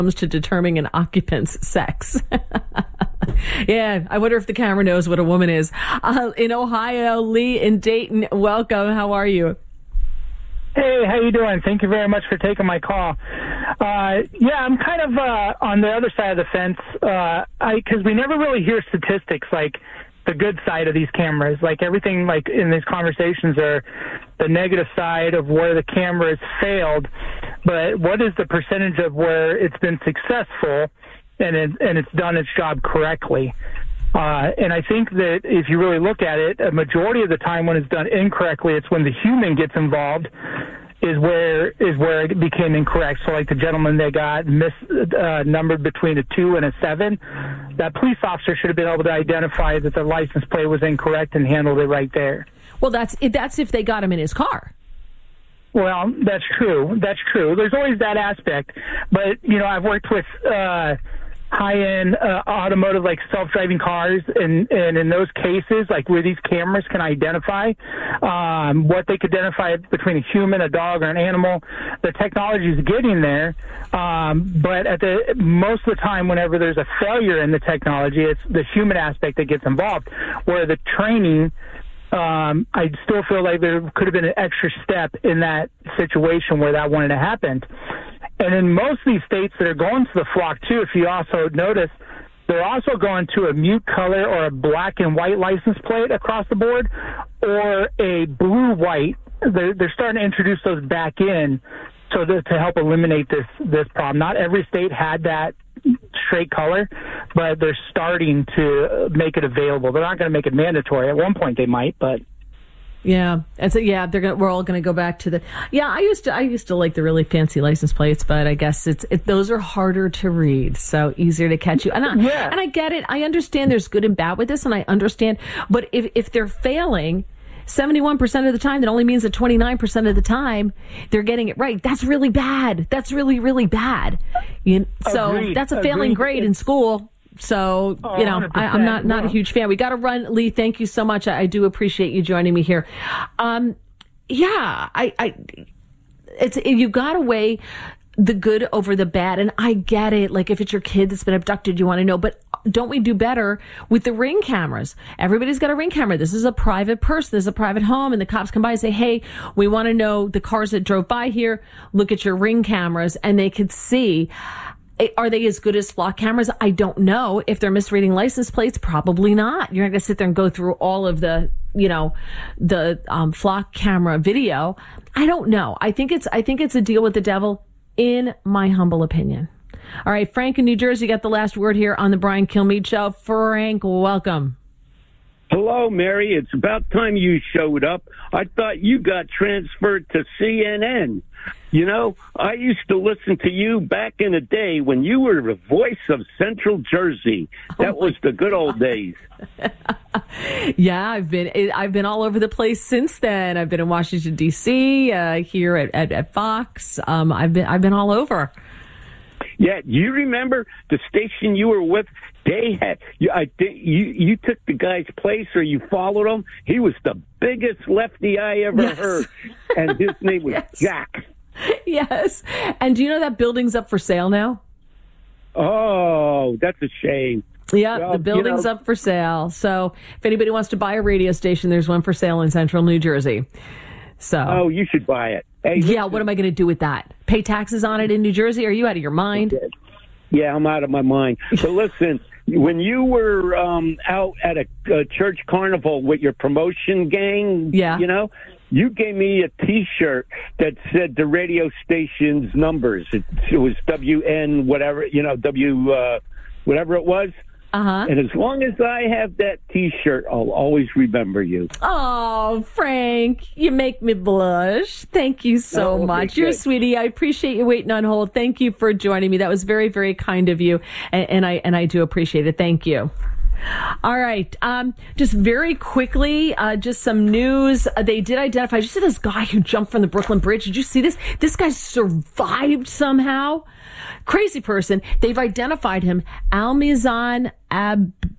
comes to determining an occupant's sex. Yeah, I wonder if the camera knows what a woman is. In Ohio, Lee in Dayton, welcome. How are you? Hey, how you doing? Thank you very much for taking my call. I'm kind of on the other side of the fence because we never really hear statistics like the good side of these cameras. Like everything like in these conversations are the negative side of where the camera has failed, but what is the percentage of where it's been successful and it's done its job correctly? And I think that if you really look at it, a majority of the time when it's done incorrectly, it's when the human gets involved is where it became incorrect. So like the gentleman that got numbered between a 2 and a 7, that police officer should have been able to identify that the license plate was incorrect and handled it right there. Well, that's if they got him in his car. Well, that's true. That's true. There's always that aspect. But, I've worked with high-end automotive, like self-driving cars, and in those cases, like where these cameras can identify what they could identify between a human, a dog, or an animal, the technology is getting there. But most of the time, whenever there's a failure in the technology, it's the human aspect that gets involved, where the training, I still feel like there could have been an extra step in that situation where that wouldn't have happened. And in most of these states that are going to the flock, too, if you also notice, they're also going to a mute color or a black and white license plate across the board or a blue-white. They're starting to introduce those back in to help eliminate this problem. Not every state had that straight color, but they're starting to make it available. They're not going to make it mandatory. At one point they might, but... Yeah, and so we're all going to go back to the. Yeah, I used to like the really fancy license plates, but I guess those are harder to read, so easier to catch you. And I get it. I understand there's good and bad with this, and I understand. But if they're failing 71% of the time, that only means that 29% of the time they're getting it right. That's really bad. That's really, really bad. So Agreed. That's a failing grade in school. So, I'm not a huge fan. We got to run. Lee, thank you so much. I do appreciate you joining me here. You got to weigh the good over the bad. And I get it. Like if it's your kid that's been abducted, you want to know. But don't we do better with the Ring cameras? Everybody's got a Ring camera. This is a private person. This is a private home. And the cops come by and say, hey, we want to know the cars that drove by here. Look at your Ring cameras. And they could see. Are they as good as flock cameras? I don't know. If they're misreading license plates, probably not. You're not going to sit there and go through all of the flock camera video. I don't know. I think it's a deal with the devil, in my humble opinion. All right, Frank in New Jersey got the last word here on the Brian Kilmeade Show. Frank, welcome. Hello, Mary. It's about time you showed up. I thought you got transferred to CNN. I used to listen to you back in the day when you were the voice of Central Jersey. That was the good old days. Yeah, I've been all over the place since then. I've been in Washington D.C., here at Fox. I've been all over. Yeah, you remember the station you were with? They had you took the guy's place, or you followed him. He was the biggest lefty I ever heard, and his name was Jack. Yes. And do you know that building's up for sale now? Oh, that's a shame. Yeah, well, the building's up for sale. So if anybody wants to buy a radio station, there's one for sale in central New Jersey. So. Oh, you should buy it. Hey, yeah, what am I going to do with that? Pay taxes on it in New Jersey? Are you out of your mind? Yeah, I'm out of my mind. But listen, when you were out at a church carnival with your promotion gang, you gave me a T-shirt that said the radio station's numbers. It was WN whatever, whatever it was. Uh-huh. And as long as I have that T-shirt, I'll always remember you. Oh, Frank, you make me blush. Thank you so much. You're a sweetie. I appreciate you waiting on hold. Thank you for joining me. That was very, very kind of you, and I do appreciate it. Thank you. All right. Just very quickly, just some news. They did identify. Did you see this guy who jumped from the Brooklyn Bridge? Did you see this? This guy survived somehow. Crazy person. They've identified him. Almizan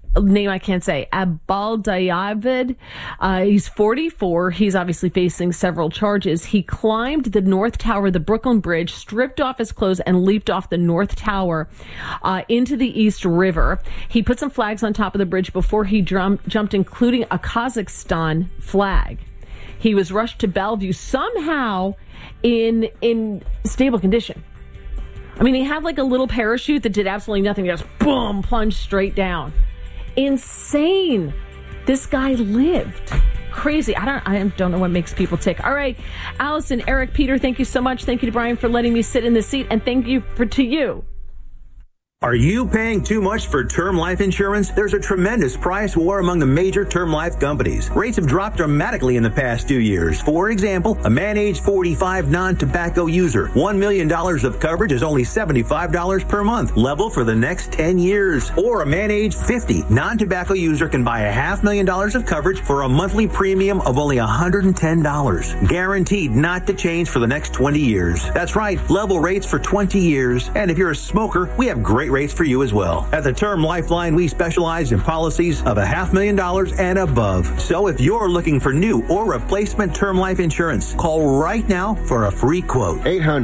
name I can't say, Abaldayavid. He's 44. He's obviously facing several charges. He climbed the North Tower of the Brooklyn Bridge, stripped off his clothes, and leaped off the North Tower into the East River. He put some flags on top of the bridge before he jumped, including a Kazakhstan flag. He was rushed to Bellevue somehow in stable condition. I mean, he had like a little parachute that did absolutely nothing. He just boom, plunged straight down. Insane. This guy lived. Crazy. I don't know what makes people tick. All right, Allison, Eric, Peter, thank you so much. Thank you to Brian for letting me sit in the seat, and thank you to you. Are you paying too much for term life insurance? There's a tremendous price war among the major term life companies. Rates have dropped dramatically in the past 2 years. For example, a man age 45 non-tobacco user, $1 million of coverage is only $75 per month, level for the next 10 years. Or a man age 50 non-tobacco user can buy $500,000 of coverage for a monthly premium of only $110. Guaranteed not to change for the next 20 years. That's right, level rates for 20 years. And if you're a smoker, we have great rates for you as well. At the Term Lifeline, we specialize in policies of $500,000 and above. So if you're looking for new or replacement term life insurance, call right now for a free quote.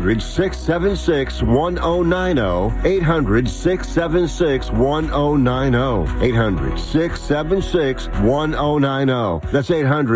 800-676-1090. 800-676-1090. 800-676-1090. That's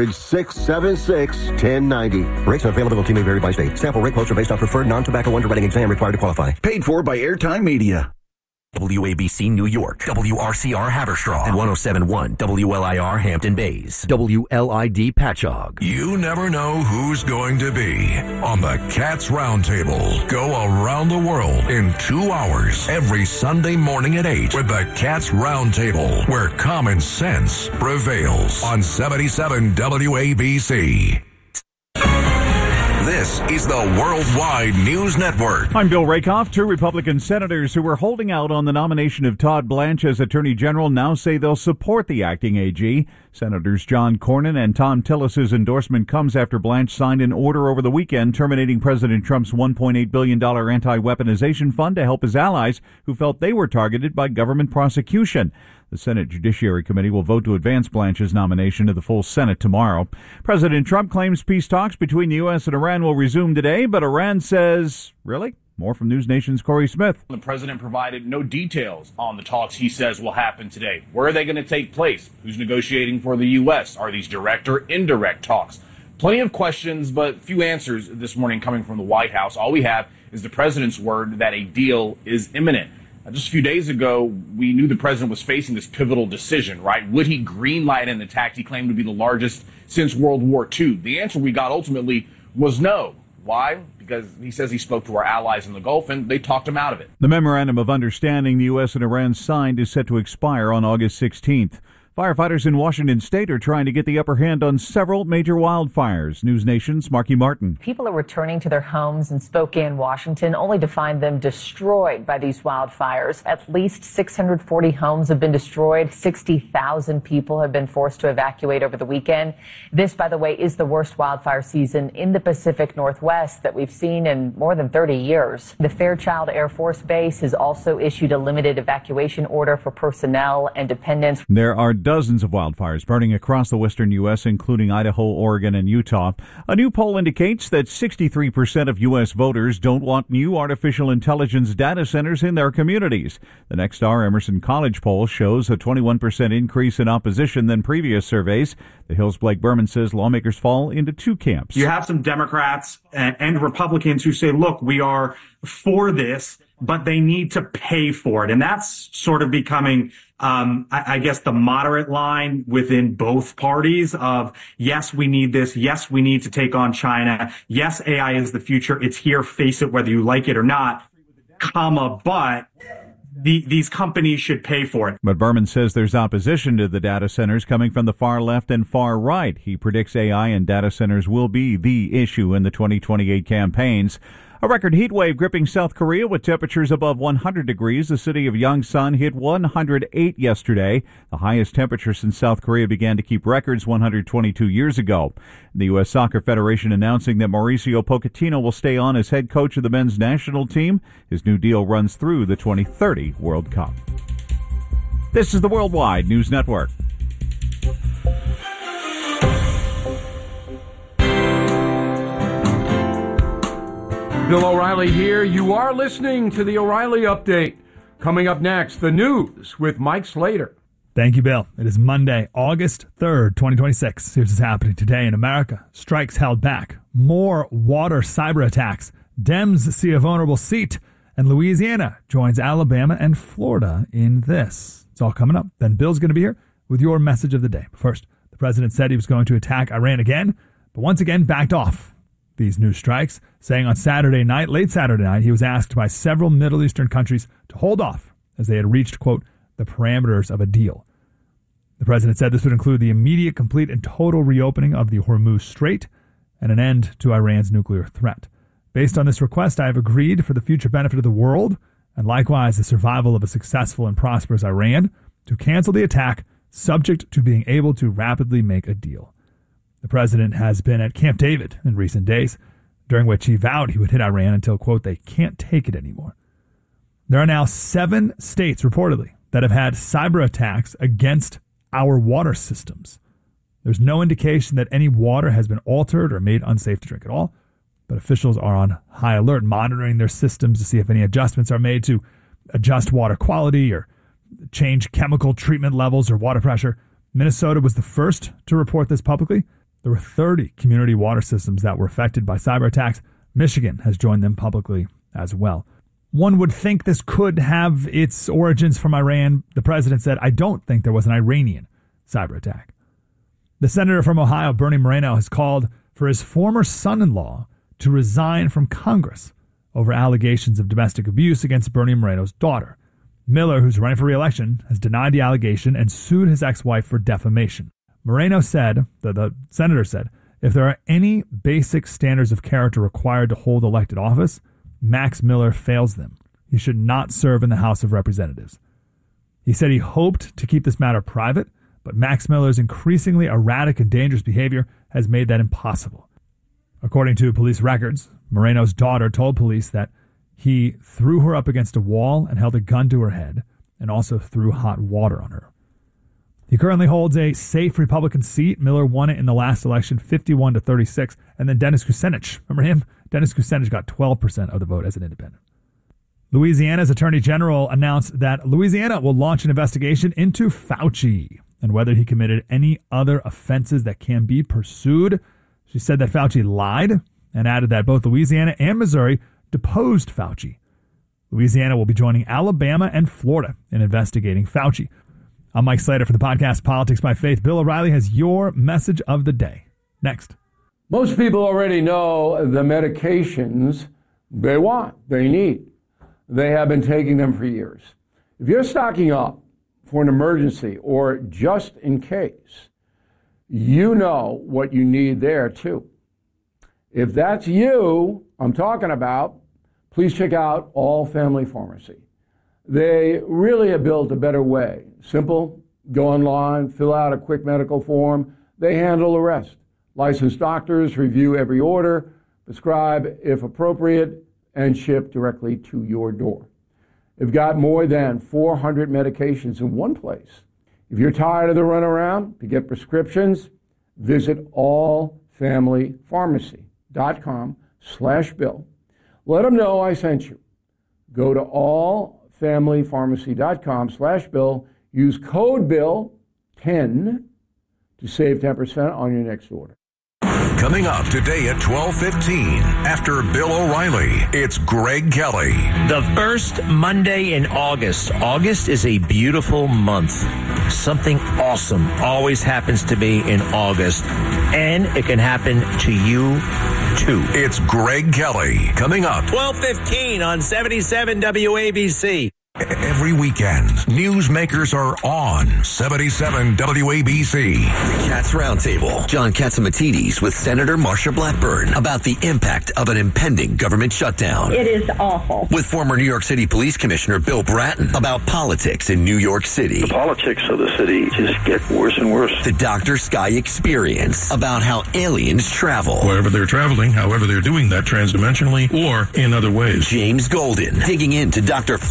800-676-1090. Rates and availability may vary by state. Sample rate quotes are based on preferred non-tobacco underwriting exam required to qualify. Paid for by Airtime Media. WABC New York, WRCR Haverstraw, and 107.1 WLIR Hampton Bays, WLID Patchogue. You never know who's going to be on the Cats Roundtable. Go around the world in 2 hours every Sunday morning at 8 with the Cats Roundtable, where common sense prevails on 77 WABC. This is the Worldwide News Network. I'm Bill Rakoff. 2 Republican senators who were holding out on the nomination of Todd Blanche as Attorney General now say they'll support the acting AG. Senators John Cornyn and Tom Tillis's endorsement comes after Blanche signed an order over the weekend terminating President Trump's $1.8 billion anti-weaponization fund to help his allies who felt they were targeted by government prosecution. The Senate Judiciary Committee will vote to advance Blanche's nomination to the full Senate tomorrow. President Trump claims peace talks between the U.S. and Iran will resume today, but Iran says, really? More from News Nation's Corey Smith. The president provided no details on the talks he says will happen today. Where are they going to take place? Who's negotiating for the U.S.? Are these direct or indirect talks? Plenty of questions, but few answers this morning coming from the White House. All we have is the president's word that a deal is imminent. Just a few days ago, we knew the president was facing this pivotal decision, right? Would he greenlight an attack he claimed to be the largest since World War II? The answer we got ultimately was no. Why? Because he says he spoke to our allies in the Gulf and they talked him out of it. The memorandum of understanding the U.S. and Iran signed is set to expire on August 16th. Firefighters in Washington state are trying to get the upper hand on several major wildfires. News Nation's Marky Martin. People are returning to their homes in Spokane, Washington, only to find them destroyed by these wildfires. At least 640 homes have been destroyed. 60,000 people have been forced to evacuate over the weekend. This, by the way, is the worst wildfire season in the Pacific Northwest that we've seen in more than 30 years. The Fairchild Air Force Base has also issued a limited evacuation order for personnel and dependents. There are dozens of wildfires burning across the western U.S., including Idaho, Oregon, and Utah. A new poll indicates that 63% of U.S. voters don't want new artificial intelligence data centers in their communities. The Nexstar Emerson College poll shows a 21% increase in opposition than previous surveys. The Hill's Blake Berman says lawmakers fall into 2 camps. You have some Democrats and Republicans who say, look, we are for this, but they need to pay for it. And that's sort of becoming, I guess, the moderate line within both parties of, yes, we need this. Yes, we need to take on China. Yes, AI is the future. It's here. Face it, whether you like it or not, but these companies should pay for it. But Berman says there's opposition to the data centers coming from the far left and far right. He predicts AI and data centers will be the issue in the 2028 campaigns. A record heat wave gripping South Korea with temperatures above 100 degrees. The city of Yongsan hit 108 yesterday, the highest temperature since South Korea began to keep records 122 years ago. The U.S. Soccer Federation announcing that Mauricio Pochettino will stay on as head coach of the men's national team. His new deal runs through the 2030 World Cup. This is the Worldwide News Network. Bill O'Reilly here. You are listening to the O'Reilly Update. Coming up next, the news with Mike Slater. Thank you, Bill. It is Monday, August 3rd, 2026. Here's what's happening today in America. Strikes held back. More water cyber attacks. Dems see a vulnerable seat. And Louisiana joins Alabama and Florida in this. It's all coming up. Then Bill's going to be here with your message of the day. But first, the president said he was going to attack Iran again, but once again backed off these new strikes, saying on Saturday night, late Saturday night, he was asked by several Middle Eastern countries to hold off as they had reached, quote, the parameters of a deal. The president said this would include the immediate, complete, and total reopening of the Hormuz Strait and an end to Iran's nuclear threat. Based on this request, I have agreed for the future benefit of the world and likewise the survival of a successful and prosperous Iran to cancel the attack, subject to being able to rapidly make a deal. The president has been at Camp David in recent days, during which he vowed he would hit Iran until, quote, they can't take it anymore. There are now 7 states, reportedly, that have had cyber attacks against our water systems. There's no indication that any water has been altered or made unsafe to drink at all, but officials are on high alert, monitoring their systems to see if any adjustments are made to adjust water quality or change chemical treatment levels or water pressure. Minnesota was the first to report this publicly. There were 30 community water systems that were affected by cyber attacks. Michigan has joined them publicly as well. One would think this could have its origins from Iran. The president said, I don't think there was an Iranian cyber attack. The senator from Ohio, Bernie Moreno, has called for his former son-in-law to resign from Congress over allegations of domestic abuse against Bernie Moreno's daughter. Miller, who's running for re-election, has denied the allegation and sued his ex-wife for defamation. Moreno said, the senator said, if there are any basic standards of character required to hold elected office, Max Miller fails them. He should not serve in the House of Representatives. He said he hoped to keep this matter private, but Max Miller's increasingly erratic and dangerous behavior has made that impossible. According to police records, Moreno's daughter told police that he threw her up against a wall and held a gun to her head and also threw hot water on her. He currently holds a safe Republican seat. Miller won it in the last election, 51-36. And then Dennis Kucinich, remember him? Dennis Kucinich got 12% of the vote as an independent. Louisiana's Attorney General announced that Louisiana will launch an investigation into Fauci and whether he committed any other offenses that can be pursued. She said that Fauci lied and added that both Louisiana and Missouri deposed Fauci. Louisiana will be joining Alabama and Florida in investigating Fauci. I'm Mike Slater for the podcast Politics by Faith. Bill O'Reilly has your message of the day. Next. Most people already know the medications they want, they need. They have been taking them for years. If you're stocking up for an emergency or just in case, you know what you need there too. If that's you I'm talking about, please check out All Family Pharmacy. They really have built a better way. Simple, go online, fill out a quick medical form. They handle the rest. Licensed doctors review every order, prescribe if appropriate, and ship directly to your door. They've got more than 400 medications in one place. If you're tired of the runaround to get prescriptions, visit allfamilypharmacy.com/Bill. Let them know I sent you. Go to allfamilypharmacy.com/Bill. Use code BILL10 to save 10% on your next order. Coming up today at 12:15, after Bill O'Reilly, it's Greg Kelly. The first Monday in August. August is a beautiful month. Something awesome always happens to me in August, and it can happen to you too. It's Greg Kelly. Coming up 12:15 on 77 WABC. Every weekend, newsmakers are on 77 WABC. The Cats Roundtable. John Catsimatidis with Senator Marsha Blackburn about the impact of an impending government shutdown. It is awful. With former New York City Police Commissioner Bill Bratton about politics in New York City. The politics of the city just get worse and worse. The Dr. Sky Experience about how aliens travel. Wherever they're traveling, however they're doing that transdimensionally or in other ways. James Golden digging into Dr. Fauci's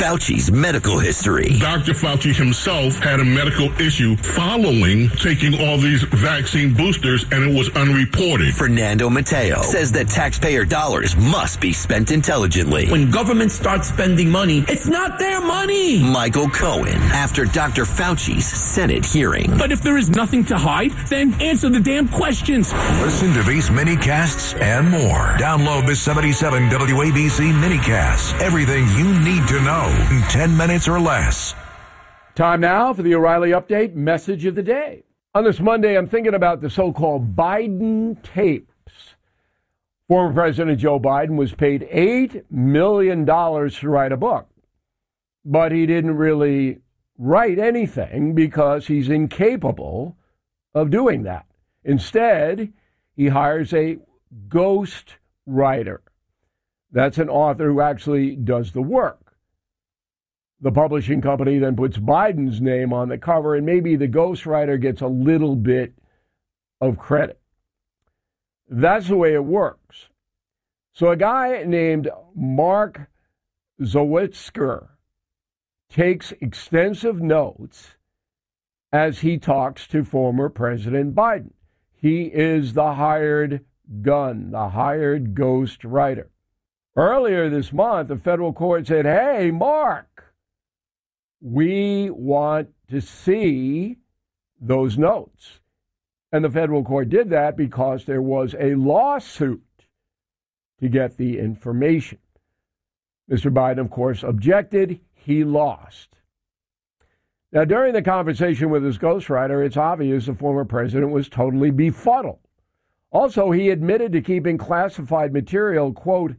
Fauci's medical history. Dr. Fauci himself had a medical issue following taking all these vaccine boosters, and it was unreported. Fernando Mateo says that taxpayer dollars must be spent intelligently. When government starts spending money, it's not their money. Michael Cohen, after Dr. Fauci's Senate hearing. But if there is nothing to hide, then answer the damn questions. Listen to these mini-casts and more. Download the 77 WABC mini-casts. Everything you need to know in 10 minutes or less. Time now for the O'Reilly Update Message of the Day. On this Monday, I'm thinking about the so-called Biden tapes. Former President Joe Biden was paid $8 million to write a book, but he didn't really write anything because he's incapable of doing that. Instead, he hires a ghost writer. That's an author who actually does the work. The publishing company then puts Biden's name on the cover, and maybe the ghostwriter gets a little bit of credit. That's the way it works. So a guy named Mark Zawitsker takes extensive notes as he talks to former President Biden. He is the hired gun, the hired ghost writer. Earlier this month, the federal court said, hey, Mark, we want to see those notes. And the federal court did that because there was a lawsuit to get the information. Mr. Biden, of course, objected. He lost. Now, during the conversation with his ghostwriter, it's obvious the former president was totally befuddled. Also, he admitted to keeping classified material, quote,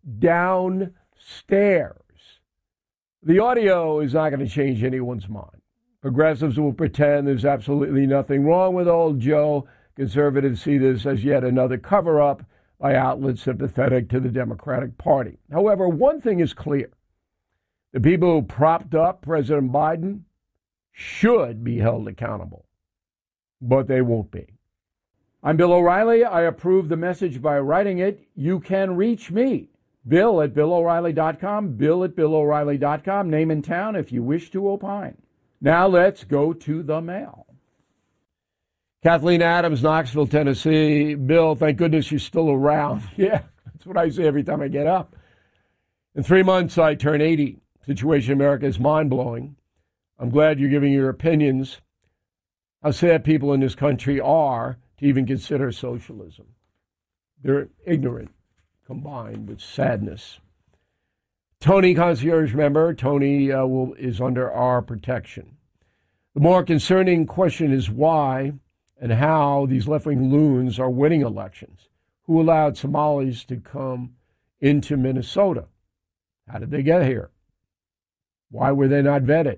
downstairs. The audio is not going to change anyone's mind. Progressives will pretend there's absolutely nothing wrong with old Joe. Conservatives see this as yet another cover-up by outlets sympathetic to the Democratic Party. However, one thing is clear. The people who propped up President Biden should be held accountable, but they won't be. I'm Bill O'Reilly. I approve the message by writing it. You can reach me, Bill at BillO'Reilly.com, Bill at BillO'Reilly.com, name and town if you wish to opine. Now let's go to the mail. Kathleen Adams, Knoxville, Tennessee. Bill, thank goodness you're still around. Yeah, that's what I say every time I get up. In 3 months, I turn 80. Situation in America is mind-blowing. I'm glad you're giving your opinions. How sad people in this country are to even consider socialism. They're ignorant, combined with sadness. Tony, concierge member. Tony is under our protection. The more concerning question is why and how these left-wing loons are winning elections. Who allowed Somalis to come into Minnesota? How did they get here? Why were they not vetted?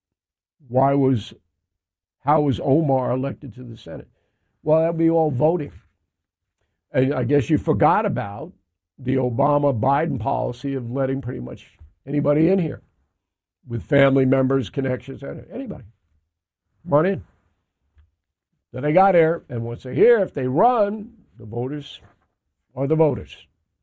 How was Omar elected to the Senate? Well, that'd be all voting. And I guess you forgot about the Obama-Biden policy of letting pretty much anybody in here with family members, connections, anybody. Come on in. Then they got here, and once they're here, if they run, the voters are the voters.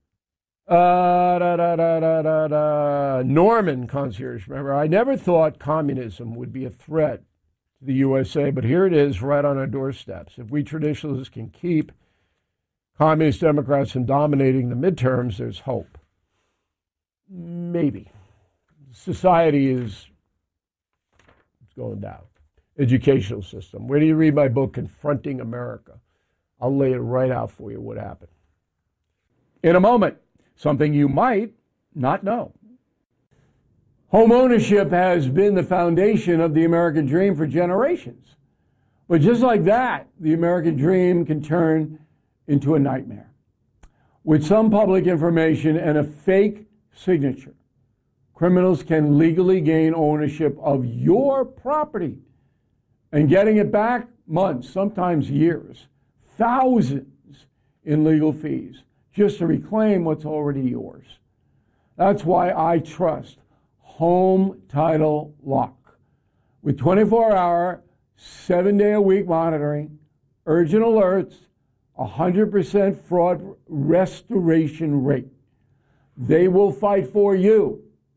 Norman, concierge member. I never thought communism would be a threat to the USA, but here it is right on our doorsteps. If we traditionalists can keep communist Democrats from dominating the midterms, there's hope. Maybe. Society is going down. Educational system. Where do you read my book, Confronting America? I'll lay it right out for you what happened. In a moment, something you might not know. Home ownership has been the foundation of the American dream for generations. But just like that, the American dream can turn into a nightmare. With some public information and a fake signature, criminals can legally gain ownership of your property. And getting it back, months, sometimes years, thousands in legal fees, just to reclaim what's already yours. That's why I trust Home Title Lock. With 24-hour, 7-day-a-week monitoring, urgent alerts, 100% fraud restoration rate. They will fight for you,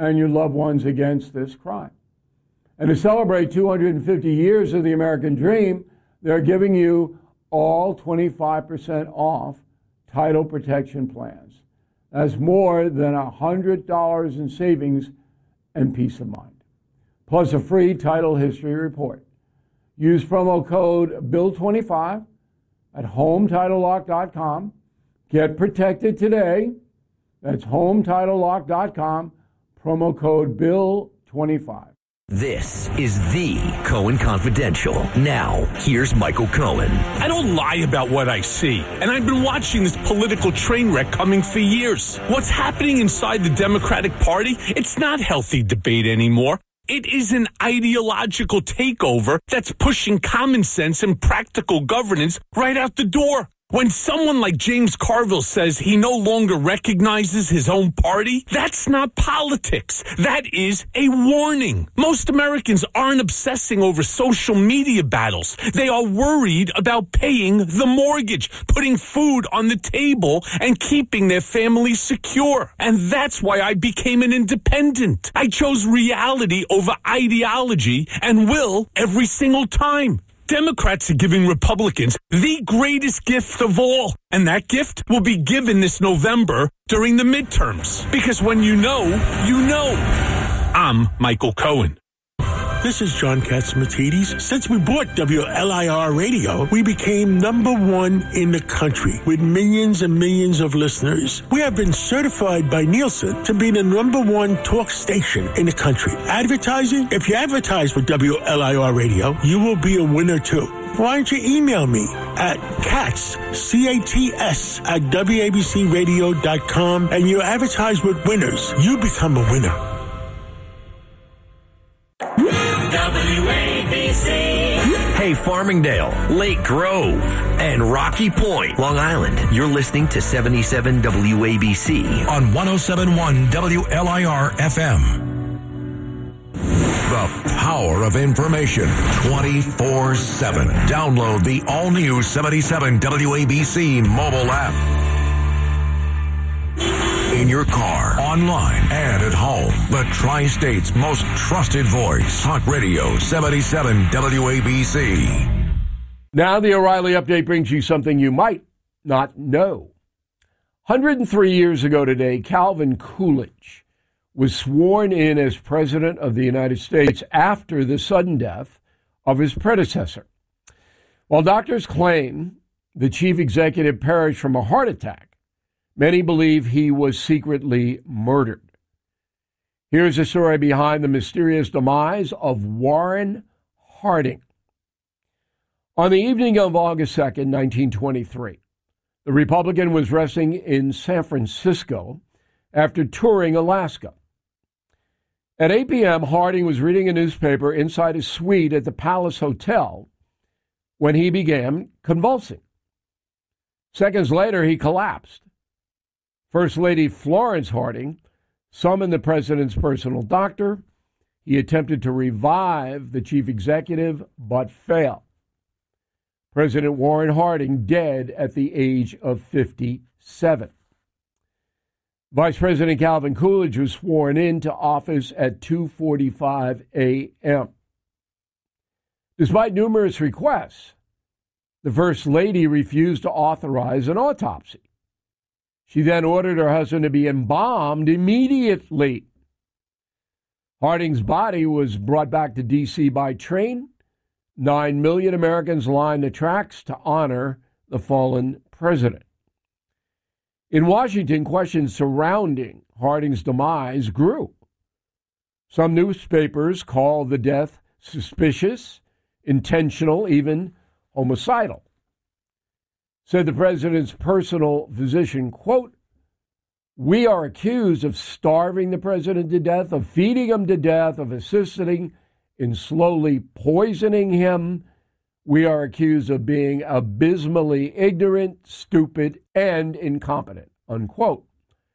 and your loved ones against this crime. And to celebrate 250 years of the American dream, they're giving you all 25% off title protection plans. That's more than $100 in savings and peace of mind. Plus a free title history report. Use promo code BILL25 at HomeTitleLock.com. Get protected today. That's HomeTitleLock.com. Promo code BILL25. This is the Cohen Confidential. Now, here's Michael Cohen. I don't lie about what I see, and I've been watching this political train wreck coming for years. What's happening inside the Democratic Party? It's not healthy debate anymore. It is an ideological takeover that's pushing common sense and practical governance right out the door. When someone like James Carville says he no longer recognizes his own party, that's not politics. That is a warning. Most Americans aren't obsessing over social media battles. They are worried about paying the mortgage, putting food on the table, and keeping their families secure. And that's why I became an independent. I chose reality over ideology and will every single time. Democrats are giving Republicans the greatest gift of all, and that gift will be given this November during the midterms. Because when you know, you know. I'm Michael Cohen. This is John Catsimatidis. Since we bought WLIR Radio, we became #1 in the country with millions and millions of listeners. We have been certified by Nielsen to be the #1 talk station in the country. Advertising? If you advertise for WLIR Radio, you will be a winner too. Why don't you email me at CATS, C-A-T-S, at WABCRadio.com, and you advertise with winners. You become a winner. WABC. Hey, Farmingdale, Lake Grove, and Rocky Point, Long Island. You're listening to 77 WABC on 107.1 WLIR FM. The power of information 24/7. Download the all-new 77 WABC mobile app. In your car, online, and at home. The Tri-State's most trusted voice. Talk Radio 77 WABC. Now the O'Reilly Update brings you something you might not know. 103 years ago today, Calvin Coolidge was sworn in as President of the United States after the sudden death of his predecessor. While doctors claim the chief executive perished from a heart attack, many believe he was secretly murdered. Here's the story behind the mysterious demise of Warren Harding. On the evening of August 2nd, 1923, the Republican was resting in San Francisco after touring Alaska. At 8 p.m., Harding was reading a newspaper inside his suite at the Palace Hotel when he began convulsing. Seconds later, he collapsed. First Lady Florence Harding summoned the president's personal doctor. He attempted to revive the chief executive, but failed. President Warren Harding dead at the age of 57. Vice President Calvin Coolidge was sworn into office at 2:45 a.m. Despite numerous requests, the First Lady refused to authorize an autopsy. She then ordered her husband to be embalmed immediately. Harding's body was brought back to D.C. by train. 9 million Americans lined the tracks to honor the fallen president. In Washington, questions surrounding Harding's demise grew. Some newspapers called the death suspicious, intentional, even homicidal. Said the president's personal physician, quote, "We are accused of starving the president to death, of feeding him to death, of assisting in slowly poisoning him. We are accused of being abysmally ignorant, stupid, and incompetent," unquote.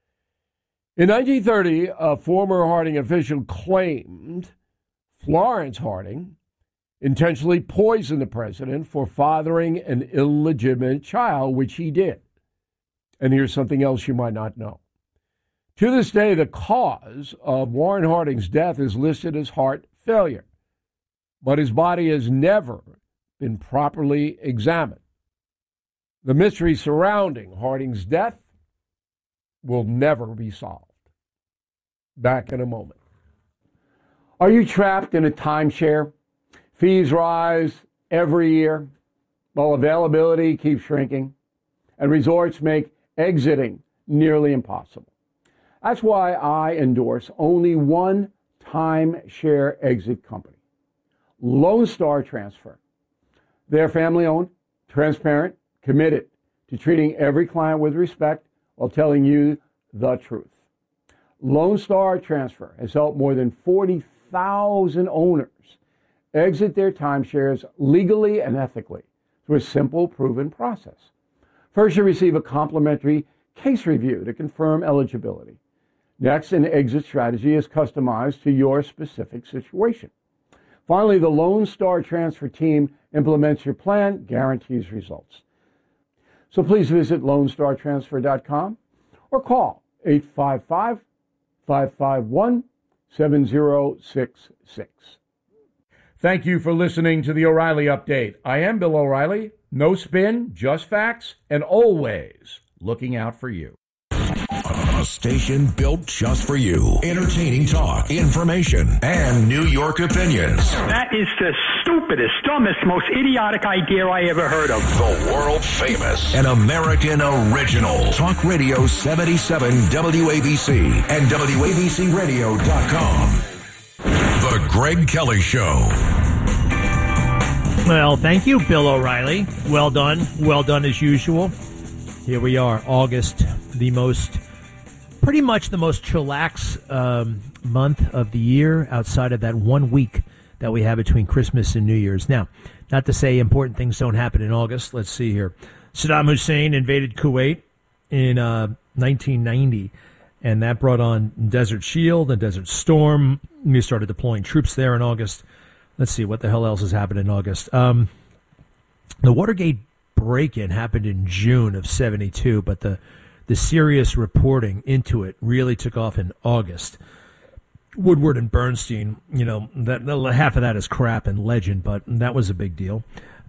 In 1930, a former Harding official claimed Florence Harding intentionally poisoned the president for fathering an illegitimate child, which he did. And here's something else you might not know. To this day, the cause of Warren Harding's death is listed as heart failure, but his body has never been properly examined. The mystery surrounding Harding's death will never be solved. Back in a moment. Are you trapped in a timeshare? Fees rise every year, while availability keeps shrinking, and resorts make exiting nearly impossible. That's why I endorse only one timeshare exit company, Lone Star Transfer. They're family-owned, transparent, committed to treating every client with respect while telling you the truth. Lone Star Transfer has helped more than 40,000 owners exit their timeshares legally and ethically through a simple, proven process. First, you receive a complimentary case review to confirm eligibility. Next, an exit strategy is customized to your specific situation. Finally, the Lone Star Transfer team implements your plan, guarantees results. So please visit LoneStarTransfer.com or call 855-551-7066. Thank you for listening to the O'Reilly Update. I am Bill O'Reilly. No spin, just facts, and always looking out for you. A station built just for you. Entertaining talk, information, and New York opinions. That is the stupidest, dumbest, most idiotic idea I ever heard of. The world famous and American original. Talk Radio 77 WABC and WABCRadio.com. The Greg Kelly Show. Well, thank you, Bill O'Reilly. Well done. Well done as usual. Here we are, August, pretty much the most chillax month of the year outside of that 1 week that we have between Christmas and New Year's. Now, not to say important things don't happen in August. Let's see here. Saddam Hussein invaded Kuwait in 1990, and that brought on Desert Shield and Desert Storm. We started deploying troops there in August. Let's see, what the hell else has happened in August? The Watergate break-in happened in June of 72, but the serious reporting into it really took off in August. Woodward and Bernstein, that half of that is crap and legend, but that was a big deal.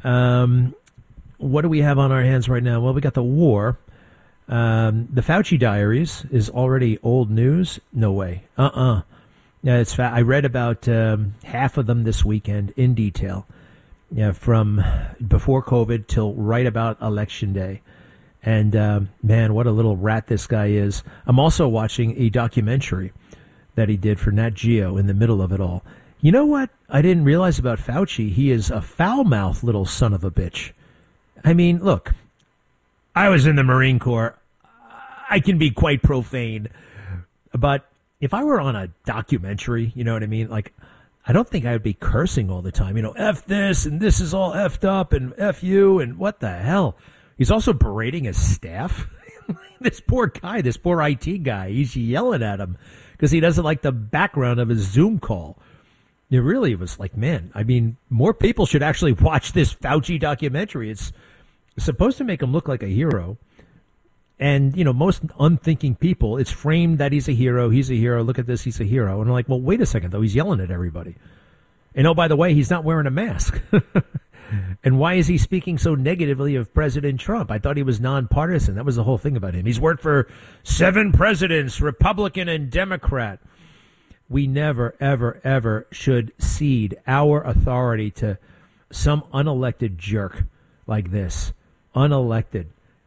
What do we have on our hands right now? Well, we got the war. The Fauci diaries is already old news. No way. Yeah, I read about half of them this weekend in detail. Yeah, from before COVID till right about Election Day. And, man, what a little rat this guy is. I'm also watching a documentary that he did for Nat Geo in the middle of it all. You know what I didn't realize about Fauci? He is a foul-mouthed little son of a bitch. I mean, look, I was in the Marine Corps. I can be quite profane. But if I were on a documentary, you know what I mean? Like, I don't think I would be cursing all the time. F this, and this is all effed up, and F you, and what the hell? He's also berating his staff. This poor guy, this poor IT guy, he's yelling at him because he doesn't like the background of his Zoom call. It really was like, man, I mean, more people should actually watch this Fauci documentary. It's supposed to make him look like a hero. And, most unthinking people, it's framed that he's a hero. Look at this, he's a hero. And I'm like, well, wait a second, though. He's yelling at everybody. And, oh, by the way, he's not wearing a mask. And why is he speaking so negatively of President Trump? I thought he was nonpartisan. That was the whole thing about him. He's worked for 7 presidents, Republican and Democrat. We never, ever, ever should cede our authority to some unelected jerk like this. Unelected.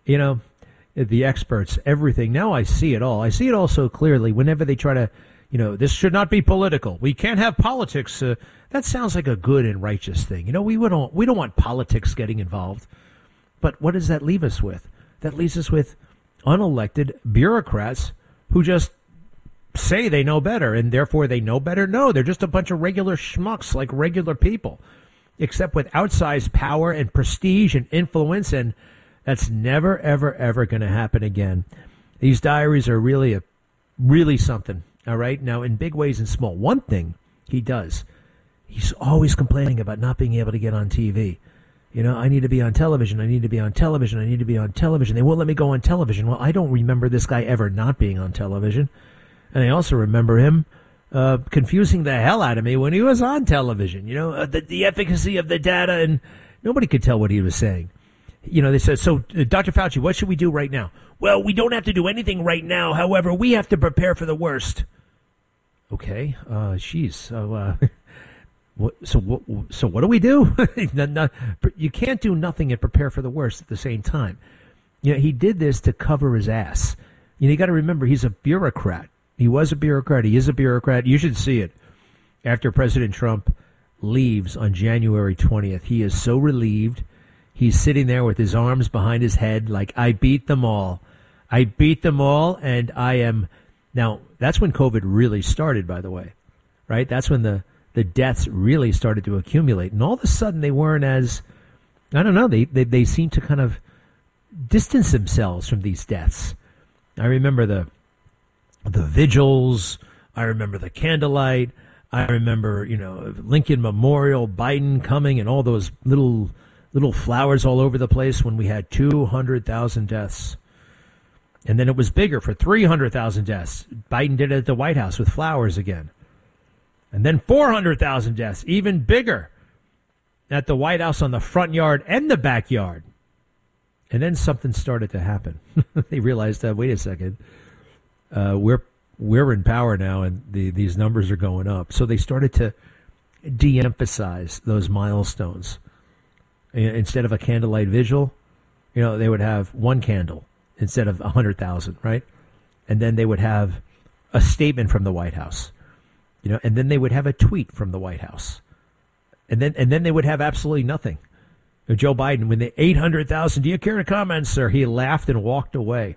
The experts, everything. Now I see it all. I see it all so clearly whenever they try to, this should not be political. We can't have politics. That sounds like a good and righteous thing. We don't want politics getting involved. But what does that leave us with? That leaves us with unelected bureaucrats who just say they know better, and therefore they know better. No, they're just a bunch of regular schmucks like regular people, except with outsized power and prestige and influence, and that's never, ever, ever going to happen again. These diaries are really something, all right? Now, in big ways and small. One thing he does, he's always complaining about not being able to get on TV. I need to be on television. I need to be on television. I need to be on television. They won't let me go on television. Well, I don't remember this guy ever not being on television. And I also remember him confusing the hell out of me when he was on television. You know, the efficacy of the data, and nobody could tell what he was saying. You know, they said, so, Dr. Fauci, what should we do right now? Well, we don't have to do anything right now. However, we have to prepare for the worst. Okay, geez. So, what do we do? You can't do nothing and prepare for the worst at the same time. You know, he did this to cover his ass. You know, you got to remember, he's a bureaucrat. He was a bureaucrat. He is a bureaucrat. You should see it. After President Trump leaves on January 20th, he is so relieved. He's sitting there with his arms behind his head like, I beat them all. I beat them all, and I am... Now, that's when COVID really started, by the way, right? That's when the deaths really started to accumulate. And all of a sudden, they weren't as... I don't know, they seemed to kind of distance themselves from these deaths. I remember the vigils. I remember the candlelight. I remember, you know, Lincoln Memorial, Biden coming, and all those little flowers all over the place when we had 200,000 deaths. And then it was bigger for 300,000 deaths. Biden did it at the White House with flowers again. And then 400,000 deaths, even bigger, at the White House on the front yard and the backyard. And then something started to happen. They realized, wait a second, we're in power now, and these numbers are going up. So they started to de-emphasize those milestones. Instead of a candlelight vigil, you know, they would have one candle instead of 100,000, right? And then they would have a statement from the White House, you know, and then they would have a tweet from the White House, and then they would have absolutely nothing. Joe Biden, when the 800,000, do you care to comment, sir? He laughed and walked away.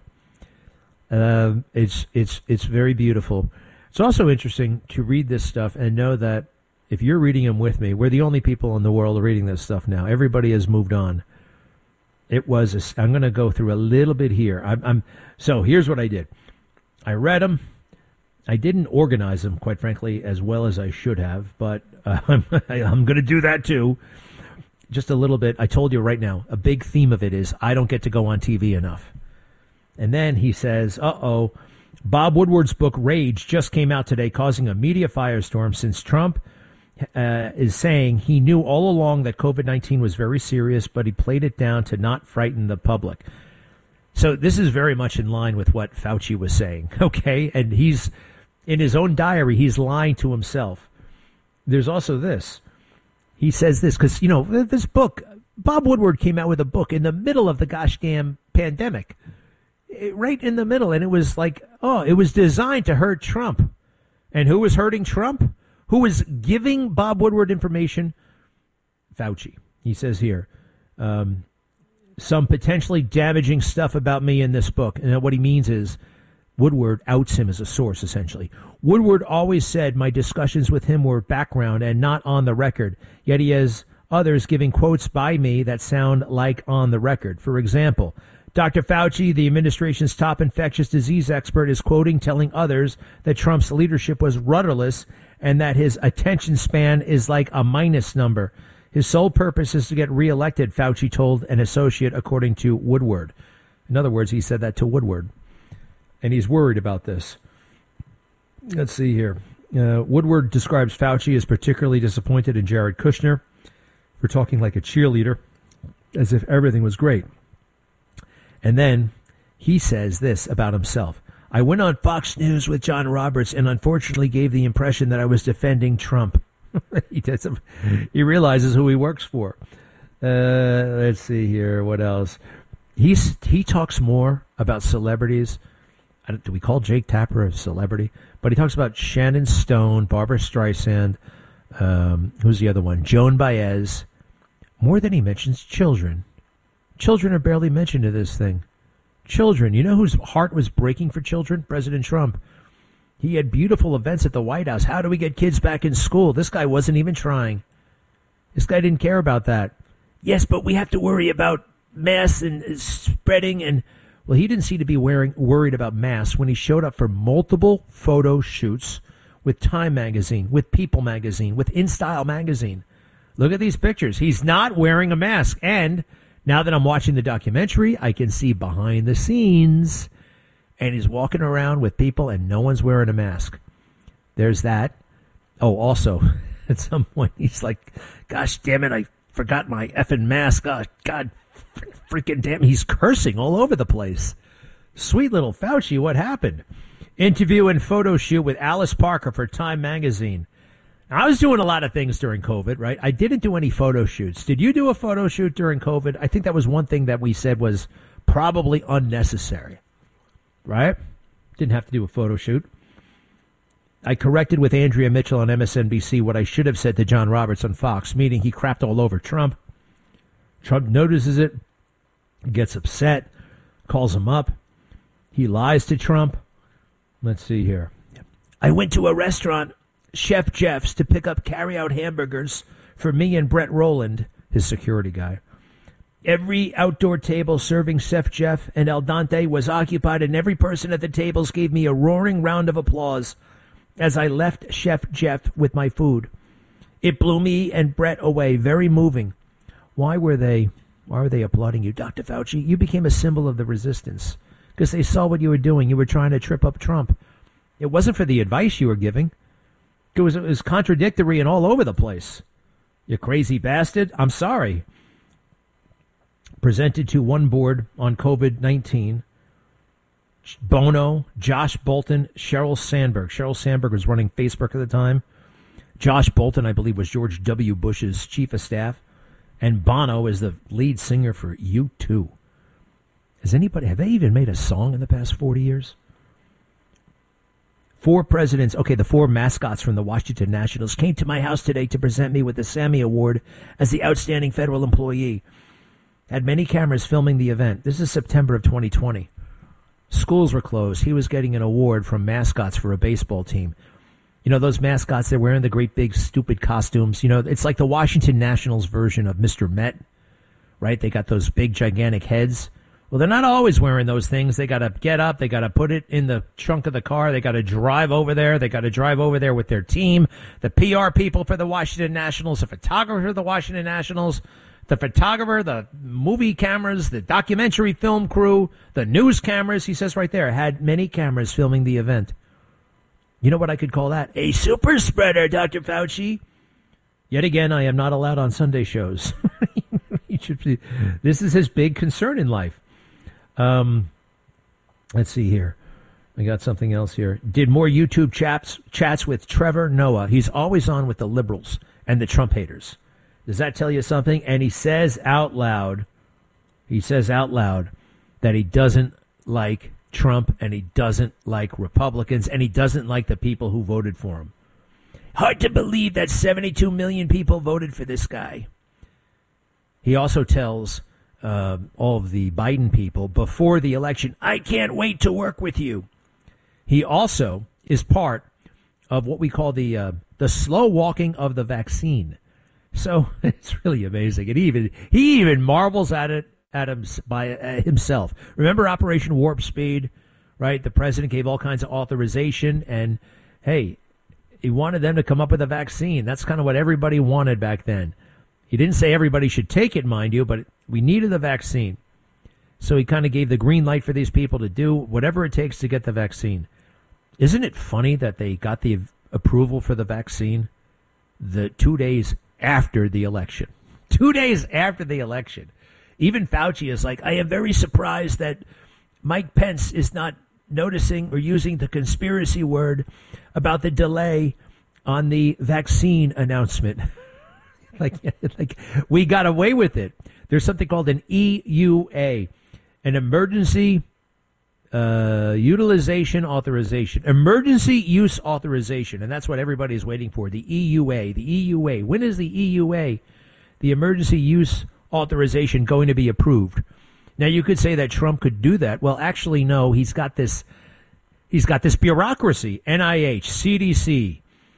It's very beautiful. It's also interesting to read this stuff and know that if you're reading them with me, we're the only people in the world reading this stuff now. Everybody has moved on. I'm going to go through a little bit here. So here's what I did. I read them. I didn't organize them, quite frankly, as well as I should have, but I'm going to do that too. Just a little bit. I told you right now, a big theme of it is I don't get to go on TV enough. And then he says, Bob Woodward's book Rage just came out today, causing a media firestorm since Trump is saying he knew all along that COVID-19 was very serious, but he played it down to not frighten the public. So this is very much in line with what Fauci was saying, okay? And he's, in his own diary, he's lying to himself. There's also this. He says this, because, you know, this book, Bob Woodward came out with a book in the middle of the gosh damn pandemic. Right in the middle. And it was like, it was designed to hurt Trump. And who was hurting Trump? Who was giving Bob Woodward information? Fauci. He says here, some potentially damaging stuff about me in this book. And what he means is Woodward outs him as a source, essentially. Woodward always said my discussions with him were background and not on the record. Yet he has others giving quotes by me that sound like on the record. For example, Dr. Fauci, the administration's top infectious disease expert, is quoting telling others that Trump's leadership was rudderless and that his attention span is like a minus number. His sole purpose is to get reelected, Fauci told an associate, according to Woodward. In other words, he said that to Woodward. And he's worried about this. Let's see here. Woodward describes Fauci as particularly disappointed in Jared Kushner for talking like a cheerleader, as if everything was great. And then he says this about himself. I went on Fox News with John Roberts and unfortunately gave the impression that I was defending Trump. He realizes who he works for. Let's see here. What else? He talks more about celebrities. Do we call Jake Tapper a celebrity? But he talks about Shannon Stone, Barbara Streisand, who's the other one? Joan Baez, more than he mentions children. Children are barely mentioned in this thing. Children. You know whose heart was breaking for children? President Trump. He had beautiful events at the White House. How do we get kids back in school? This guy wasn't even trying. This guy didn't care about that. Yes, but we have to worry about masks and spreading. And well, he didn't seem to be worried about masks when he showed up for multiple photo shoots with Time Magazine, with People Magazine, with InStyle Magazine. Look at these pictures. He's not wearing a mask. And now that I'm watching the documentary, I can see behind the scenes. and he's walking around with people and no one's wearing a mask. There's that. Oh, also, at some point he's like, gosh damn it, I forgot my effing mask. Oh, God freaking damn, he's cursing all over the place. Sweet little Fauci, what happened? Interview and photo shoot with Alice Parker for Time Magazine. I was doing a lot of things during COVID, right? I didn't do any photo shoots. Did you do a photo shoot during COVID? I think that was one thing that we said was probably unnecessary, right? Didn't have to do a photo shoot. I corrected with Andrea Mitchell on MSNBC what I should have said to John Roberts on Fox, meaning he crapped all over Trump. Trump notices it, gets upset, calls him up. He lies to Trump. Let's see here. I went to a restaurant, Chef Jeff's, to pick up carry-out hamburgers for me and Brett Rowland, his security guy. Every outdoor table serving Chef Jeff and El Dante was occupied, and every person at the tables gave me a roaring round of applause as I left Chef Jeff with my food. It blew me and Brett away. Very moving. Why were they applauding you, Dr. Fauci? You became a symbol of the resistance because they saw what you were doing. You were trying to trip up Trump. It wasn't for the advice you were giving. It was contradictory and all over the place. You crazy bastard. I'm sorry. Presented to one board on COVID-19. Bono, Josh Bolton, Sheryl Sandberg. Sheryl Sandberg was running Facebook at the time. Josh Bolton, I believe, was George W. Bush's chief of staff. And Bono is the lead singer for U2. Have they even made a song in the past 40 years? 4 presidents, the 4 mascots from the Washington Nationals came to my house today to present me with the Sammy Award as the Outstanding Federal Employee. Had many cameras filming the event. This is September of 2020. Schools were closed. He was getting an award from mascots for a baseball team. You know, those mascots, they're wearing the great big stupid costumes. You know, it's like the Washington Nationals version of Mr. Met, right? They got those big gigantic heads. Well, they're not always wearing those things. They got to get up. They got to put it in the trunk of the car. They got to drive over there. They got to drive over there with their team, the PR people for the Washington Nationals, the photographer for the Washington Nationals, the photographer, the movie cameras, the documentary film crew, the news cameras. He says right there, had many cameras filming the event. You know what I could call that? A super spreader, Dr. Fauci. Yet again, I am not allowed on Sunday shows. This is his big concern in life. Let's see here. I got something else here. Did more YouTube chats with Trevor Noah. He's always on with the liberals and the Trump haters. Does that tell you something? And he says out loud that he doesn't like Trump and he doesn't like Republicans and he doesn't like the people who voted for him. Hard to believe that 72 million people voted for this guy. He also tells all of the Biden people before the election, I can't wait to work with you. He also is part of what we call the slow walking of the vaccine. So it's really amazing. And he even marvels at it by himself. Remember Operation Warp Speed, right? The president gave all kinds of authorization, and hey, he wanted them to come up with a vaccine. That's kind of what everybody wanted back then. He didn't say everybody should take it, mind you, but we needed the vaccine. So he kind of gave the green light for these people to do whatever it takes to get the vaccine. Isn't it funny that they got the approval for the vaccine the 2 days after the election? 2 days after the election. Even Fauci is like, I am very surprised that Mike Pence is not noticing or using the conspiracy word about the delay on the vaccine announcement. like we got away with it. There's something called an EUA, an emergency utilization authorization, emergency use authorization, and that's what everybody's waiting for, the EUA. The EUA. When is the EUA, the emergency use authorization, going to be approved? Now, you could say that Trump could do that. Well, actually, no. He's got this bureaucracy, NIH, CDC,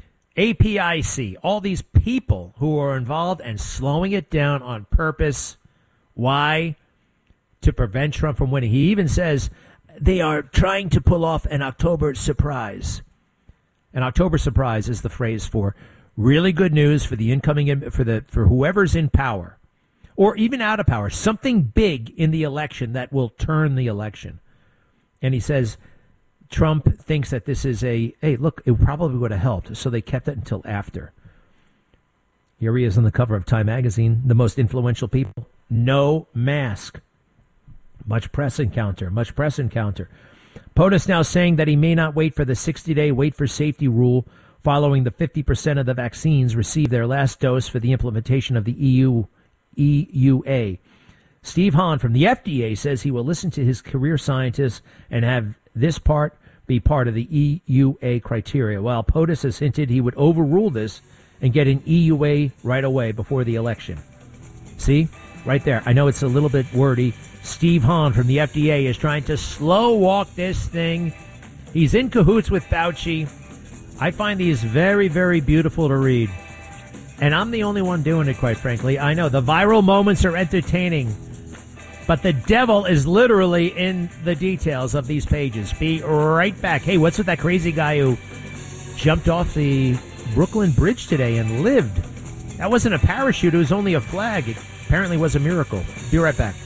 APIC, all these people who are involved and slowing it down on purpose. Why? To prevent Trump from winning. He even says they are trying to pull off an October surprise. An October surprise is the phrase for really good news for the incoming, for whoever's in power or even out of power. Something big in the election that will turn the election. And he says Trump thinks that this is hey, look, it probably would have helped. So they kept it until after. Here he is on the cover of Time magazine, the most influential people. No mask. Much press encounter. POTUS now saying that he may not wait for the 60-day wait for safety rule following the 50% of the vaccines receive their last dose for the implementation of the EUA. Steve Hahn from the FDA says he will listen to his career scientists and have this part be part of the EUA criteria, while POTUS has hinted he would overrule this and get an EUA right away before the election. See? Right there. I know it's a little bit wordy. Steve Hahn from the FDA is trying to slow walk this thing. He's in cahoots with Fauci. I find these very, very beautiful to read. And I'm the only one doing it, quite frankly. I know the viral moments are entertaining, but the devil is literally in the details of these pages. Be right back. Hey, what's with that crazy guy who jumped off the Brooklyn Bridge today and lived? That wasn't a parachute. It was only a flag. It apparently was a miracle. Be right back.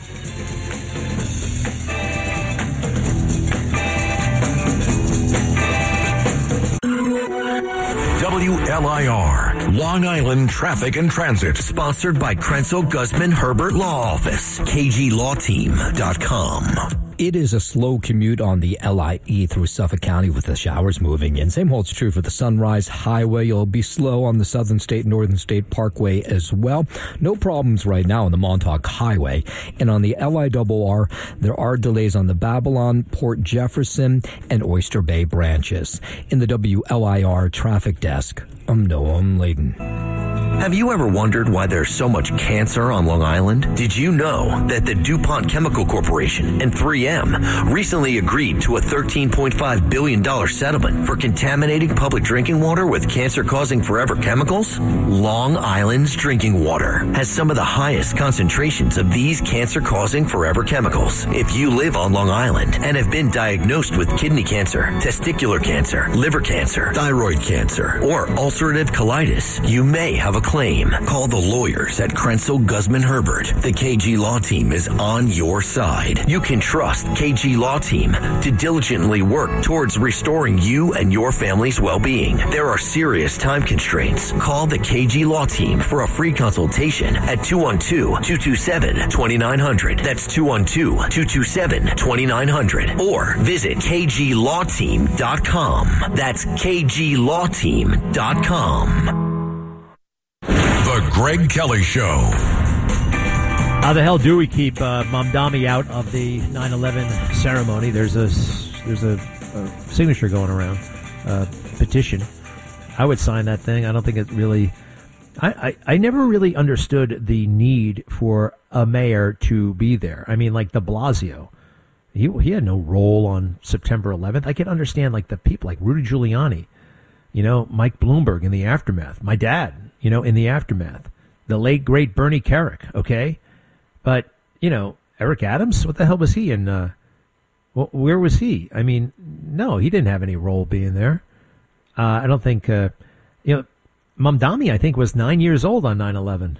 WLIR, Long Island Traffic and Transit. Sponsored by Krenzel Guzman Herbert Law Office. KGLawTeam.com. It is a slow commute on the LIE through Suffolk County with the showers moving in. Same holds true for the Sunrise Highway. You'll be slow on the Southern State, Northern State Parkway as well. No problems right now on the Montauk Highway. And on the LIRR, there are delays on the Babylon, Port Jefferson, and Oyster Bay branches. In the WLIR traffic desk, I'm Noam Layden. Have you ever wondered why there's so much cancer on Long Island? Did you know that the DuPont Chemical Corporation and 3M recently agreed to a $13.5 billion settlement for contaminating public drinking water with cancer-causing forever chemicals? Long Island's drinking water has some of the highest concentrations of these cancer-causing forever chemicals. If you live on Long Island and have been diagnosed with kidney cancer, testicular cancer, liver cancer, thyroid cancer, or ulcerative colitis, you may have a claim. Call the lawyers at Krenzel Guzman Herbert. The KG Law Team is on your side. You can trust KG Law Team to diligently work towards restoring you and your family's well-being. There are serious time constraints. Call the KG Law Team for a free consultation at 212-227-2900. That's 212-227-2900. Or visit KGLawTeam.com. That's KGLawTeam.com. The Greg Kelly Show. How the hell do we keep Mamdani out of the 9/11 ceremony? There's a signature going around, petition. I would sign that thing. I don't think it really. I never really understood the need for a mayor to be there. I mean, like de Blasio, he had no role on September 11th. I can understand like the people like Rudy Giuliani, Mike Bloomberg in the aftermath. My dad. In the aftermath, the late, great Bernie Kerik, okay? But, Eric Adams, what the hell was he in? Where was he? I mean, no, he didn't have any role being there. I don't think, Mamdani, I think, was 9 years old on 9/11.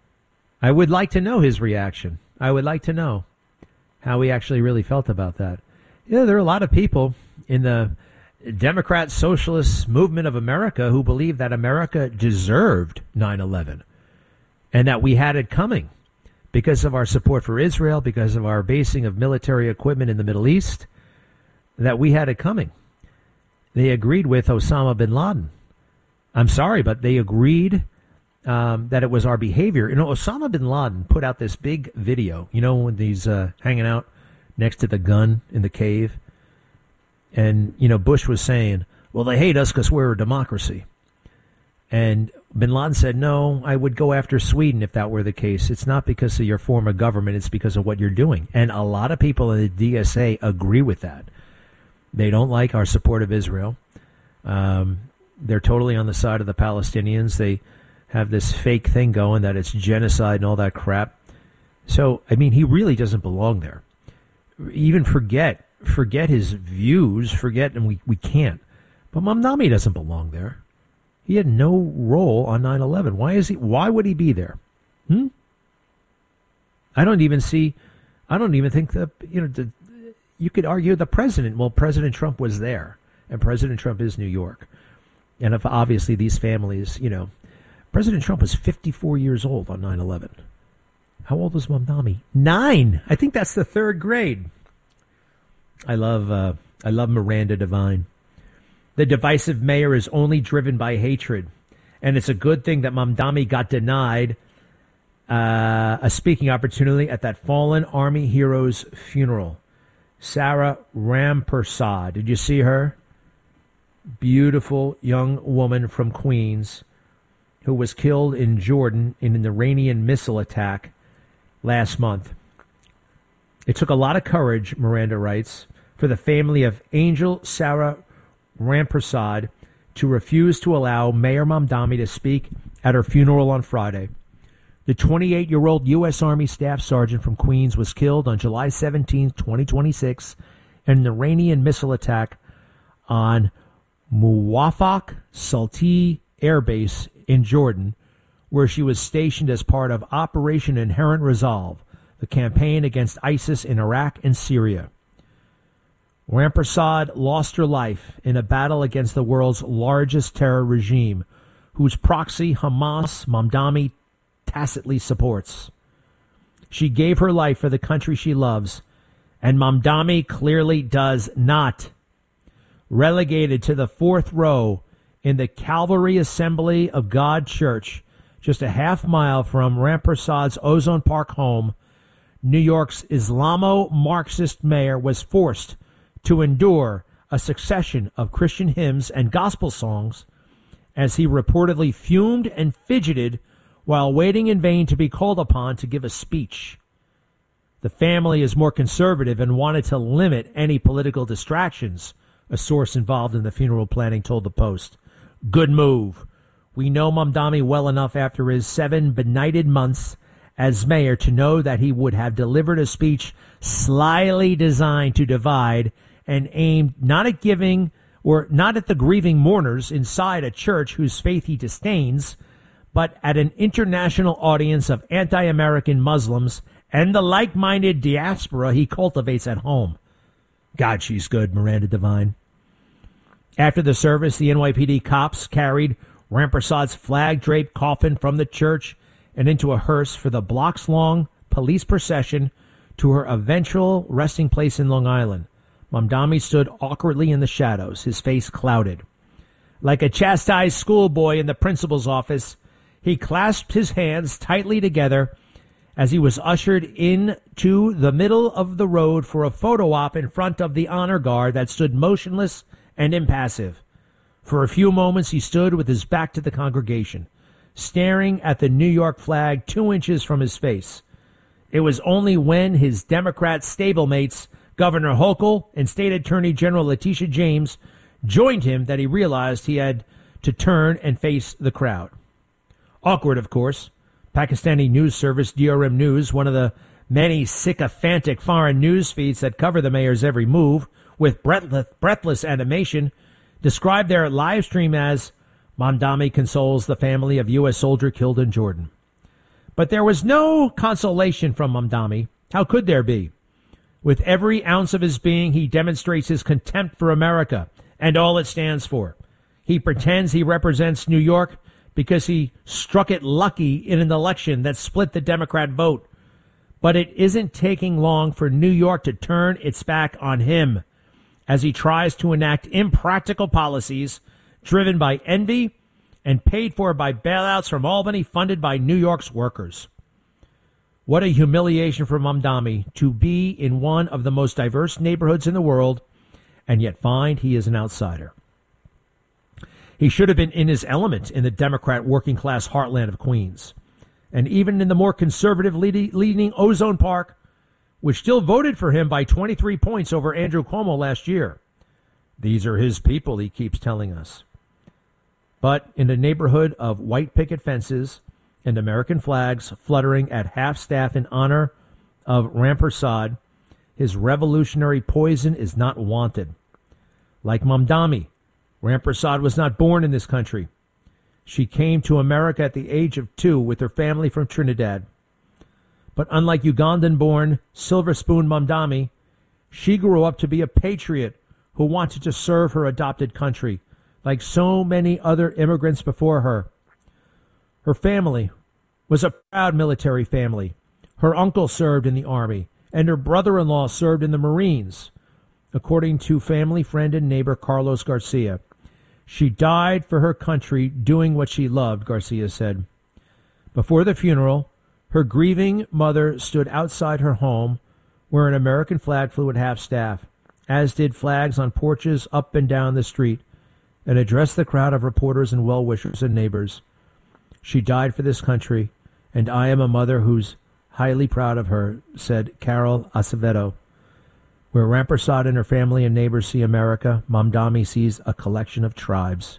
I would like to know his reaction. I would like to know how he actually really felt about that. There are a lot of people in the Democrat Socialist Movement of America who believe that America deserved 9/11 and that we had it coming because of our support for Israel, because of our basing of military equipment in the Middle East, that we had it coming. They agreed with Osama bin Laden. I'm sorry, but they agreed that it was our behavior. Osama bin Laden put out this big video, when he's hanging out next to the gun in the cave. And, Bush was saying, well, they hate us because we're a democracy. And bin Laden said, no, I would go after Sweden if that were the case. It's not because of your form of government. It's because of what you're doing. And a lot of people in the DSA agree with that. They don't like our support of Israel. They're totally on the side of the Palestinians. They have this fake thing going that it's genocide and all that crap. So, I mean, he really doesn't belong there. Even forget his views, and we can't. But Mamdani doesn't belong there. He had no role on 9/11. Why would he be there? I don't even think that, you could argue the president. Well, President Trump was there, and President Trump is New York. And if obviously these families, President Trump was 54 years old on 9/11. How old was Mamdani? 9. I think that's the 3rd grade. I love Miranda Devine. The divisive mayor is only driven by hatred, and it's a good thing that Mamdani got denied a speaking opportunity at that fallen Army hero's funeral. Sarah Rampersad, did you see her? Beautiful young woman from Queens who was killed in Jordan in an Iranian missile attack last month. It took a lot of courage, Miranda writes, for the family of Angel Sarah Rampersad to refuse to allow Mayor Mamdani to speak at her funeral on Friday. The 28-year-old U.S. Army Staff Sergeant from Queens was killed on July 17, 2026, in an Iranian missile attack on Muwafaq Salti Air Base in Jordan, where she was stationed as part of Operation Inherent Resolve, the campaign against ISIS in Iraq and Syria. Rampersad lost her life in a battle against the world's largest terror regime, whose proxy Hamas Mamdani tacitly supports. She gave her life for the country she loves, and Mamdani clearly does not. Relegated to the 4th row in the Calvary Assembly of God Church, just a half mile from Rampersad's Ozone Park home, New York's Islamo-Marxist mayor was forced to endure a succession of Christian hymns and gospel songs as he reportedly fumed and fidgeted while waiting in vain to be called upon to give a speech. The family is more conservative and wanted to limit any political distractions, a source involved in the funeral planning told the Post. Good move. We know Mamdani well enough after his 7 benighted months as mayor to know that he would have delivered a speech slyly designed to divide and aimed not at giving or not at the grieving mourners inside a church whose faith he disdains, but at an international audience of anti-American Muslims and the like-minded diaspora he cultivates at home. God, she's good, Miranda Devine. After the service, the NYPD cops carried Rampersad's flag-draped coffin from the church and into a hearse for the blocks-long police procession to her eventual resting place in Long Island. Mamdani stood awkwardly in the shadows, his face clouded. Like a chastised schoolboy in the principal's office, he clasped his hands tightly together as he was ushered into the middle of the road for a photo op in front of the honor guard that stood motionless and impassive. For a few moments he stood with his back to the congregation, staring at the New York flag 2 inches from his face. It was only when his Democrat stablemates, Governor Hochul and State Attorney General Letitia James, joined him that he realized he had to turn and face the crowd. Awkward, of course. Pakistani news service DRM News, one of the many sycophantic foreign news feeds that cover the mayor's every move with breathless animation, described their live stream as Mamdani consoles the family of U.S. soldier killed in Jordan. But there was no consolation from Mamdani. How could there be? With every ounce of his being, he demonstrates his contempt for America and all it stands for. He pretends he represents New York because he struck it lucky in an election that split the Democrat vote. But it isn't taking long for New York to turn its back on him as he tries to enact impractical policies driven by envy and paid for by bailouts from Albany funded by New York's workers. What a humiliation for Mamdani to be in one of the most diverse neighborhoods in the world and yet find he is an outsider. He should have been in his element in the Democrat working-class heartland of Queens. And even in the more conservative leading Ozone Park, which still voted for him by 23 points over Andrew Cuomo last year. These are his people, he keeps telling us. But in a neighborhood of white picket fences and American flags fluttering at half-staff in honor of Rampersad, his revolutionary poison is not wanted. Like Mamdani, Rampersad was not born in this country. She came to America at the age of 2 with her family from Trinidad. But unlike Ugandan-born Silver Spoon Mamdani, She grew up to be a patriot who wanted to serve her adopted country, like so many other immigrants before her. Her family was a proud military family. Her uncle served in the Army, and her brother-in-law served in the Marines, according to family friend and neighbor Carlos Garcia. She died for her country doing what she loved, Garcia said. Before the funeral, her grieving mother stood outside her home where an American flag flew at half-staff, as did flags on porches up and down the street, and addressed the crowd of reporters and well-wishers and neighbors. She died for this country, and I am a mother who's highly proud of her, said Carol Acevedo. Where Rampersad and her family and neighbors see America, Mamdani sees a collection of tribes.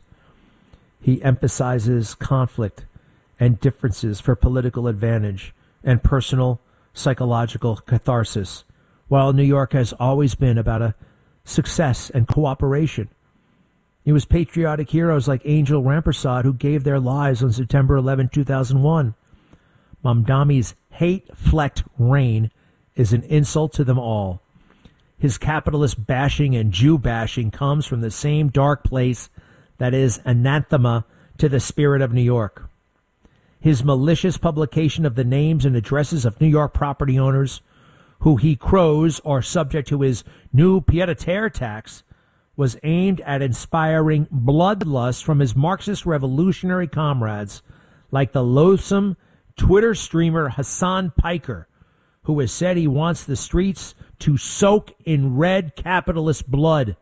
He emphasizes conflict and differences for political advantage and personal psychological catharsis, while New York has always been about a success and cooperation. It was patriotic heroes like Angel Rampersad who gave their lives on September 11, 2001. Mamdani's hate-flecked reign is an insult to them all. His capitalist bashing and Jew bashing comes from the same dark place that is anathema to the spirit of New York. His malicious publication of the names and addresses of New York property owners who he crows are subject to his new pied-à-terre tax was aimed at inspiring bloodlust from his Marxist revolutionary comrades like the loathsome Twitter streamer Hassan Piker, who has said he wants the streets to soak in red capitalist blood.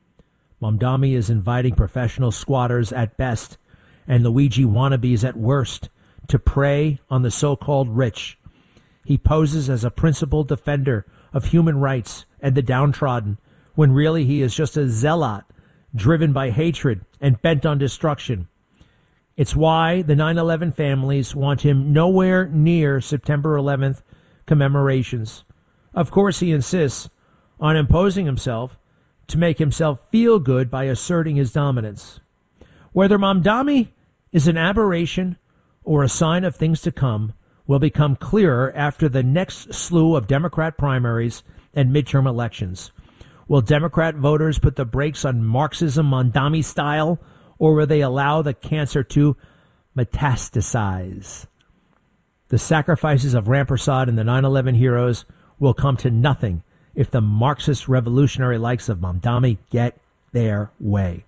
Mamdani is inviting professional squatters at best and Luigi wannabes at worst to prey on the so-called rich. He poses as a principled defender of human rights and the downtrodden, when really he is just a zealot driven by hatred and bent on destruction. It's why the 9/11 families want him nowhere near September 11th commemorations. Of course, he insists on imposing himself to make himself feel good by asserting his dominance. Whether Mamdani is an aberration or a sign of things to come will become clearer after the next slew of Democrat primaries and midterm elections. Will Democrat voters put the brakes on Marxism Mamdani style, or will they allow the cancer to metastasize? The sacrifices of Rampersad and the 9/11 heroes will come to nothing if the Marxist revolutionary likes of Mamdani get their way.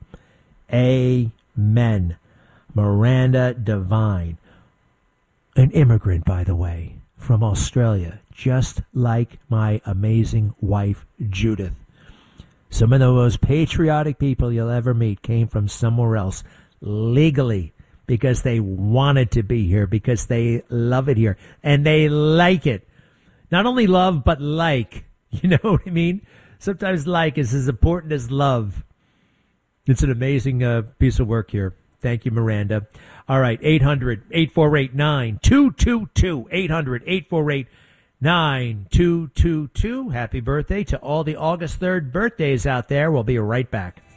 Amen. Miranda Devine, an immigrant, by the way, from Australia, just like my amazing wife, Judith. Some of the most patriotic people you'll ever meet came from somewhere else, legally, because they wanted to be here, because they love it here, and they like it. Not only love, but like. You know what I mean? Sometimes like is as important as love. It's an amazing piece of work here. Thank you, Miranda. All right, 800-848-9222. 800-848-9222. Happy birthday to all the August 3rd birthdays out there. We'll be right back.